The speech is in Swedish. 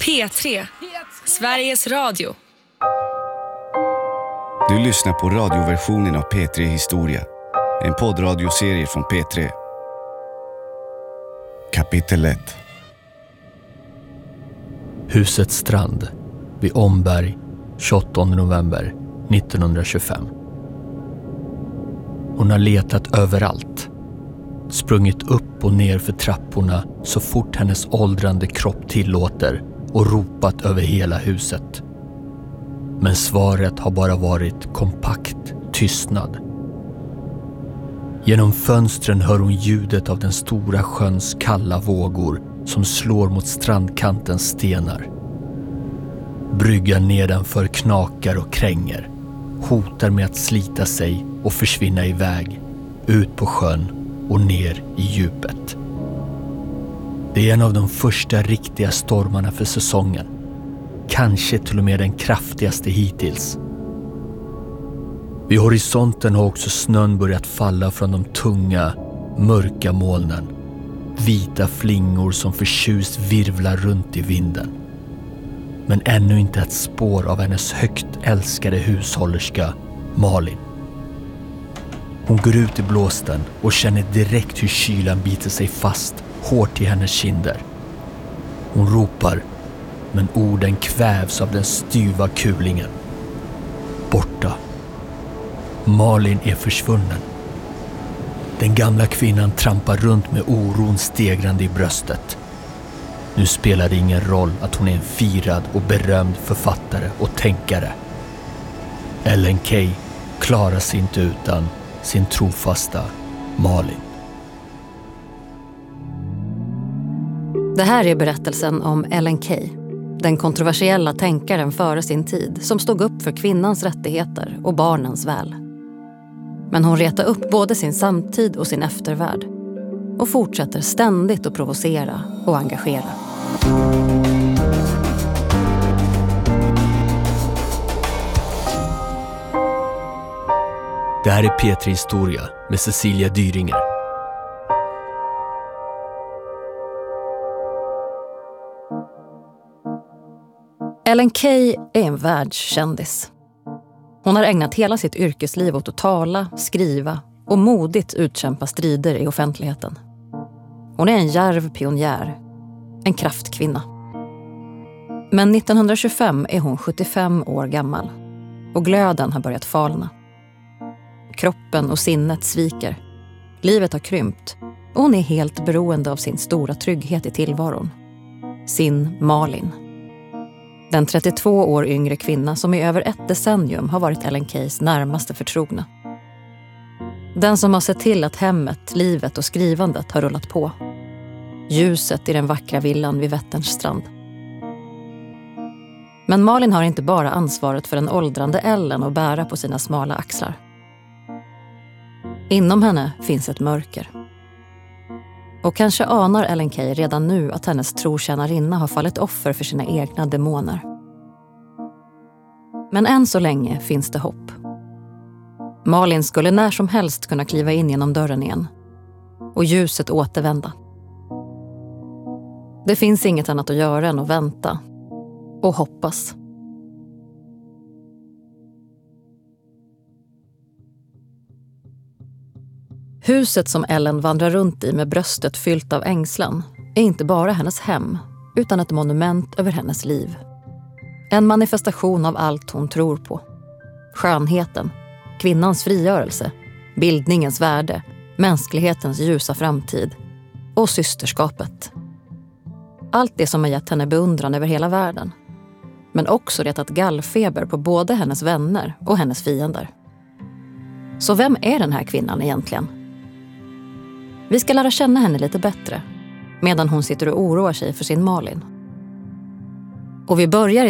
P3, Sveriges Radio. Du lyssnar på radioversionen av P3 Historia. En poddradioserie från P3. Kapitel 1. Huset Strand vid Omberg 28 november 1925. Hon har letat överallt. Sprungit upp och ner för trapporna så fort hennes åldrande kropp tillåter och ropat över hela huset. Men svaret har bara varit kompakt tystnad. Genom fönstren hör hon ljudet av den stora sjöns kalla vågor som slår mot strandkantens stenar. Bryggan nedanför knakar och kränger, hotar med att slita sig och försvinna iväg, ut på sjön och ner i djupet. Det är en av de första riktiga stormarna för säsongen. Kanske till och med den kraftigaste hittills. Vid horisonten har också snön börjat falla från de tunga, mörka molnen. Vita flingor som förtjust virvlar runt i vinden. Men ännu inte ett spår av hennes högt älskade hushållerska Malin. Hon går ut i blåsten och känner direkt hur kylan biter sig fast hårt i hennes kinder. Hon ropar, men orden kvävs av den styva kulingen. Borta. Malin är försvunnen. Den gamla kvinnan trampar runt med oron stegrande i bröstet. Nu spelar det ingen roll att hon är en firad och berömd författare och tänkare. Ellen Key klarar sig inte utan sin trofasta Malin. Det här är berättelsen om Ellen Key, den kontroversiella tänkaren före sin tid som stod upp för kvinnans rättigheter och barnens väl. Men hon retar upp både sin samtid och sin eftervärld och fortsätter ständigt att provocera och engagera. Det här är P3 Historia med Cecilia Dyringer. Ellen Key är en världskändis. Hon har ägnat hela sitt yrkesliv åt att tala, skriva och modigt utkämpa strider i offentligheten. Hon är en djärv pionjär, en kraftkvinna. Men 1925 är hon 75 år gammal och glöden har börjat falna. Kroppen och sinnet sviker. Livet har krympt och hon är helt beroende av sin stora trygghet i tillvaron. Sin Malin. Den 32 år yngre kvinna som i över ett decennium har varit Ellen Keys närmaste förtrogna. Den som har sett till att hemmet, livet och skrivandet har rullat på. Ljuset i den vackra villan vid Vätterns strand. Men Malin har inte bara ansvaret för den åldrande Ellen att bära på sina smala axlar. Inom henne finns ett mörker. Och kanske anar Ellen Key redan nu att hennes trotjänarinna har fallit offer för sina egna demoner. Men än så länge finns det hopp. Malin skulle när som helst kunna kliva in genom dörren igen. Och ljuset återvända. Det finns inget annat att göra än att vänta. Och hoppas. Huset som Ellen vandrar runt i med bröstet fyllt av ängslan är inte bara hennes hem, utan ett monument över hennes liv. En manifestation av allt hon tror på. Skönheten, kvinnans frigörelse, bildningens värde, mänsklighetens ljusa framtid och systerskapet. Allt det som har gett henne beundran över hela världen. Men också retat gallfeber på både hennes vänner och hennes fiender. Så vem är den här kvinnan egentligen? Vi ska lära känna henne lite bättre medan hon sitter och oroar sig för sin Malin. Och vi börjar